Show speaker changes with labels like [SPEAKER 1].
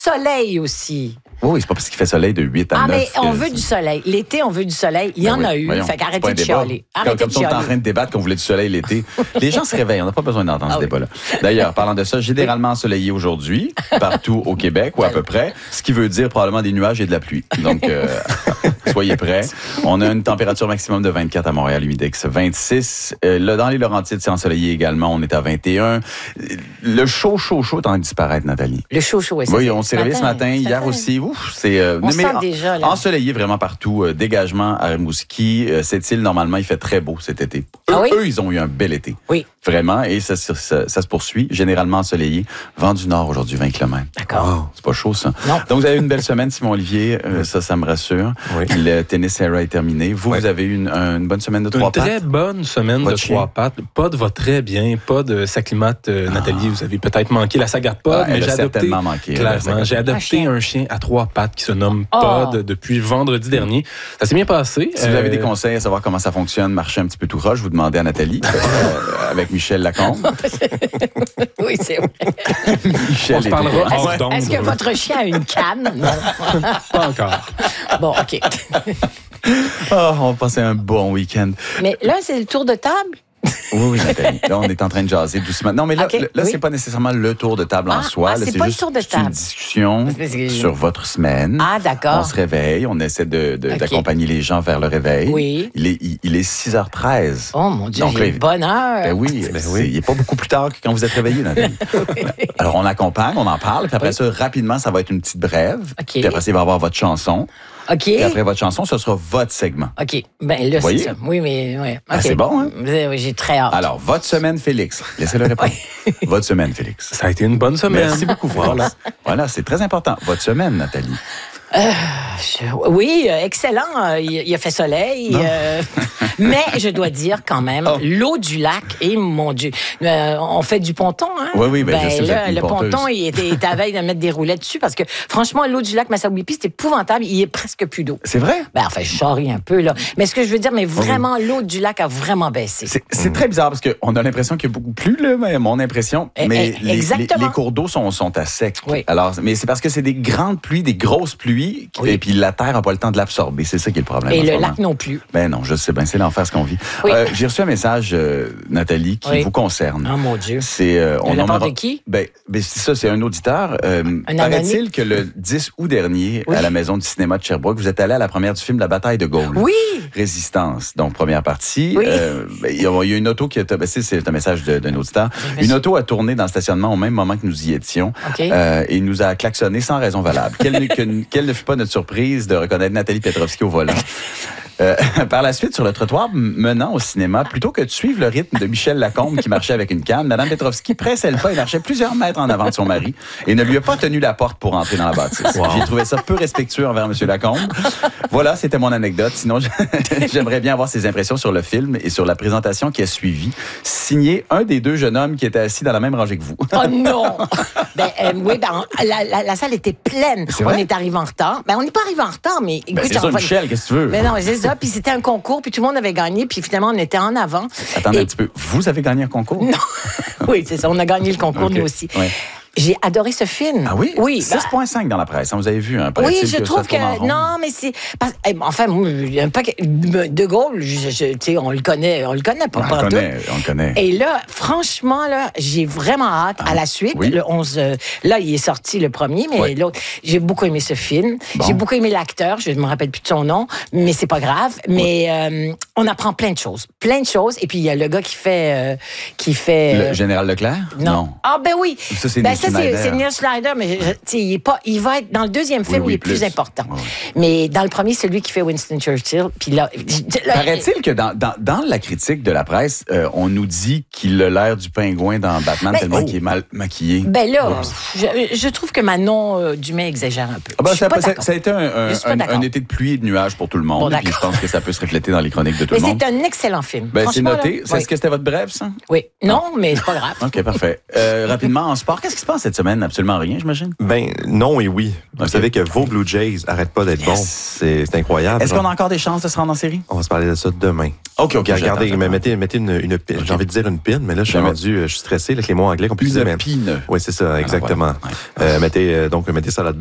[SPEAKER 1] Soleil aussi.
[SPEAKER 2] Oui, c'est pas parce qu'il fait soleil de 8 à 9.
[SPEAKER 1] Mais on veut du soleil. L'été, on veut du soleil. Il y en a eu.
[SPEAKER 2] Voyons,
[SPEAKER 1] fait qu'arrêtez de chialer.
[SPEAKER 2] Comme si on est en train de débattre qu'on voulait du soleil l'été. Les gens se réveillent. On n'a pas besoin d'entendre ce débat-là. D'ailleurs, parlant de ça, généralement ensoleillé aujourd'hui, partout au Québec, ou à peu près, ce qui veut dire probablement des nuages et de la pluie. Donc, soyez prêts. On a une température maximum de 24 à Montréal, humidex 26. Là, dans les Laurentides, c'est ensoleillé également. On est à 21. Le chaud est en train de disparaître, Nathalie.
[SPEAKER 1] Le chaud, oui.
[SPEAKER 2] Oui, on s'est réveillé ce matin. Hier aussi. C'est
[SPEAKER 1] déjà, là.
[SPEAKER 2] Ensoleillé vraiment partout. Dégagement à Rimouski. Cette île, normalement, il fait très beau cet été. Eux, ils ont eu un bel été.
[SPEAKER 1] Oui.
[SPEAKER 2] Vraiment. Et ça se poursuit. Généralement ensoleillé. Vent du Nord aujourd'hui, 20 km.
[SPEAKER 1] D'accord.
[SPEAKER 2] Wow. C'est pas chaud, ça.
[SPEAKER 1] Non.
[SPEAKER 2] Donc, vous avez eu une belle semaine, Simon-Olivier. Ça me rassure.
[SPEAKER 3] Oui.
[SPEAKER 2] Le tennis era est terminé. Vous avez eu une bonne semaine de 3 pattes?
[SPEAKER 3] Une très bonne semaine de 3 pattes. Pod va très bien. Pod s'acclimate. Nathalie, vous avez peut-être manqué la saga Pod, mais j'ai adopté.
[SPEAKER 2] Manqué,
[SPEAKER 3] clairement, j'ai adopté un chien à 3 pattes qui se nomme Pod depuis vendredi dernier. Ça s'est bien passé.
[SPEAKER 2] Si vous avez des conseils à savoir comment ça fonctionne, marcher un petit peu tout croche, vous demandez à Nathalie, avec Michel Lacombe.
[SPEAKER 1] Oui, c'est vrai.
[SPEAKER 2] Michel,
[SPEAKER 3] on se parlera hors d'onde.
[SPEAKER 1] Est-ce que votre chien a une canne? Non.
[SPEAKER 3] Pas encore.
[SPEAKER 1] Bon, OK.
[SPEAKER 2] On va passer un bon week-end.
[SPEAKER 1] Mais là, c'est le tour de table?
[SPEAKER 2] Oui, Nathalie. Là, on est en train de jaser doucement. Non, mais là, c'est pas nécessairement le tour de table en soi. Là,
[SPEAKER 1] c'est pas
[SPEAKER 2] juste
[SPEAKER 1] le tour de table.
[SPEAKER 2] une discussion sur votre semaine.
[SPEAKER 1] Ah, d'accord.
[SPEAKER 2] On se réveille, on essaie d'accompagner les gens vers le réveil.
[SPEAKER 1] Oui.
[SPEAKER 2] Il est 6h13.
[SPEAKER 1] Oh mon Dieu,
[SPEAKER 2] donc,
[SPEAKER 1] il est bonne heure.
[SPEAKER 2] Ben oui, il n'est pas beaucoup plus tard que quand vous êtes réveillé, Nathalie. Alors, on accompagne, on en parle, puis après ça, rapidement, ça va être une petite brève. Puis après ça, il va y avoir votre chanson.
[SPEAKER 1] OK.
[SPEAKER 2] Et après votre chanson, ce sera votre segment.
[SPEAKER 1] OK. Ben là, c'est ça. Oui, mais ouais. Okay.
[SPEAKER 2] Ah, c'est bon, hein?
[SPEAKER 1] Oui, j'ai très hâte.
[SPEAKER 2] Alors, votre semaine, Félix. Laissez-le répondre. Votre semaine, Félix.
[SPEAKER 3] Ça a été une bonne semaine.
[SPEAKER 2] Merci beaucoup, France. Voilà, c'est très important. Votre semaine, Nathalie.
[SPEAKER 1] Oui, excellent. Il a fait soleil. Mais je dois dire quand même, l'eau du lac, et mon Dieu, on fait du ponton, hein?
[SPEAKER 2] Oui, ben, je sais,
[SPEAKER 1] là, le ponton, il était à veille de mettre des roulettes dessus parce que, franchement, l'eau du lac Massawippi, c'est épouvantable. Il y a presque plus d'eau.
[SPEAKER 2] C'est vrai?
[SPEAKER 1] Ben, enfin, je charrie un peu, là. Mais ce que je veux dire, mais vraiment, l'eau du lac a vraiment baissé.
[SPEAKER 2] C'est très bizarre parce qu'on a l'impression qu'il y a beaucoup plus, là, mon impression. Mais les cours d'eau sont à sec.
[SPEAKER 1] Oui.
[SPEAKER 2] Alors, mais c'est parce que c'est des grandes pluies, des grosses pluies. Et puis la terre n'a pas le temps de l'absorber. C'est ça qui est le problème.
[SPEAKER 1] Et le lac non plus.
[SPEAKER 2] Ben non, je sais bien, c'est l'enfer ce qu'on vit.
[SPEAKER 1] Oui.
[SPEAKER 2] J'ai reçu un message, Nathalie, qui vous concerne.
[SPEAKER 1] Oh mon Dieu.
[SPEAKER 2] C'est
[SPEAKER 1] on la part de qui?
[SPEAKER 2] Ben c'est ça, c'est un auditeur. Paraît-il que le 10 août dernier, à la Maison du cinéma de Sherbrooke, vous êtes allé à la première du film La bataille de Gaulle.
[SPEAKER 1] Oui.
[SPEAKER 2] Résistance, donc première partie.
[SPEAKER 1] Oui.
[SPEAKER 2] Il y a une auto qui a... c'est un message d'un auditeur. Une auto a tourné dans le stationnement au même moment que nous y étions.
[SPEAKER 1] Okay.
[SPEAKER 2] Et nous a klaxonné sans raison valable. Quelle ne fut pas notre surprise de reconnaître Nathalie Petrovski au volant. Par la suite, sur le trottoir menant au cinéma, plutôt que de suivre le rythme de Michel Lacombe qui marchait avec une canne, Mme Petrovski pressait le pas et marchait plusieurs mètres en avant de son mari et ne lui a pas tenu la porte pour entrer dans la bâtisse. Wow. J'ai trouvé ça peu respectueux envers M. Lacombe. Voilà, c'était mon anecdote. Sinon, j'aimerais bien avoir ses impressions sur le film et sur la présentation qui a suivi, signé un des deux jeunes hommes qui étaient assis dans la même rangée que vous.
[SPEAKER 1] Oh non! La salle était pleine. On est arrivé en retard. On n'est pas arrivé en retard, mais...
[SPEAKER 2] Écoute, c'est ça, Michel, qu'est-ce que tu veux?
[SPEAKER 1] Mais non, c'est ça. Puis c'était un concours, puis tout le monde avait gagné, puis finalement, on était en avant.
[SPEAKER 2] Attendez un petit peu. Vous avez gagné un concours?
[SPEAKER 1] Non. Oui, c'est ça. On a gagné le concours, nous aussi. Ouais. J'ai adoré ce film.
[SPEAKER 2] Ah oui?
[SPEAKER 1] Oui.
[SPEAKER 2] 6,5 dans la presse. Vous avez vu, hein?
[SPEAKER 1] Oui, je trouve que... Non, mais c'est... Enfin, un paquet... De Gaulle, on le connaît pas.
[SPEAKER 2] On le connaît.
[SPEAKER 1] Et là, franchement, là, j'ai vraiment hâte à la suite.
[SPEAKER 2] Oui.
[SPEAKER 1] Le 11... Là, il est sorti le premier, mais l'autre... J'ai beaucoup aimé ce film. Bon. J'ai beaucoup aimé l'acteur. Je ne me rappelle plus de son nom, mais c'est pas grave. Mais on apprend plein de choses. Et puis, il y a le gars qui fait...
[SPEAKER 2] Le général Leclerc?
[SPEAKER 1] Non. Ah, ben oui.
[SPEAKER 2] Ça,
[SPEAKER 1] c'est Neil Schneider, mais il va être dans le deuxième film, il est plus important. Oui. Mais dans le premier, c'est lui qui fait Winston Churchill. Puis là,
[SPEAKER 2] paraît-il que dans la critique de la presse, on nous dit qu'il a l'air du pingouin dans Batman tellement qu'il est mal maquillé.
[SPEAKER 1] Ben là, je trouve que Manon Dumais exagère un peu.
[SPEAKER 2] Ça a été un été de pluie et de nuages pour tout le monde. Bon, et puis je pense que ça peut se refléter dans les chroniques de tout tout
[SPEAKER 1] Mais
[SPEAKER 2] le monde.
[SPEAKER 1] c'est un excellent film.
[SPEAKER 2] Ben, c'est
[SPEAKER 1] Franchement,
[SPEAKER 2] noté.
[SPEAKER 1] là,
[SPEAKER 2] Est-ce que c'était votre brève, ça?
[SPEAKER 1] Oui. Non, mais c'est pas grave.
[SPEAKER 2] OK, parfait. Rapidement, en sport, qu'est-ce qui se passe cette semaine? Absolument rien, j'imagine?
[SPEAKER 4] Ben, non et oui. Vous savez que vos Blue Jays n'arrêtent pas d'être bons. C'est incroyable.
[SPEAKER 2] Est-ce qu'on a encore des chances de se rendre en série?
[SPEAKER 4] On va se parler de ça demain.
[SPEAKER 2] OK.
[SPEAKER 4] Regardez,
[SPEAKER 2] j'attends.
[SPEAKER 4] mais mettez une pine. J'ai envie de dire une pine, mais là, je suis rendu, je suis stressé avec les mots anglais qu'on peut dire.
[SPEAKER 2] Une pine.
[SPEAKER 4] Oui, c'est ça, exactement.
[SPEAKER 2] Voilà. Ouais.
[SPEAKER 4] Mettez ça là-dedans.